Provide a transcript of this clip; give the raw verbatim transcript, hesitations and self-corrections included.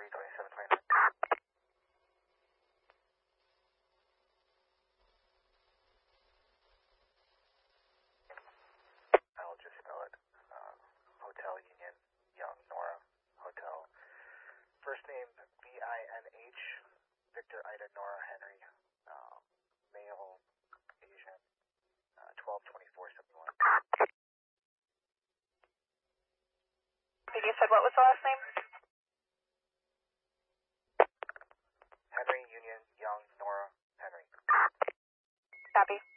three twenty-seven twenty-nine. I'll just spell it. Uh, Hotel Union, Young, Nora, Hotel. First name, V I N H, Victor, Ida, Nora, Henry, uh, male, Asian, uh, twelve twenty-four seventy-one. You said what was the last name? Henry, Union, Young, Nora, Henry. Copy.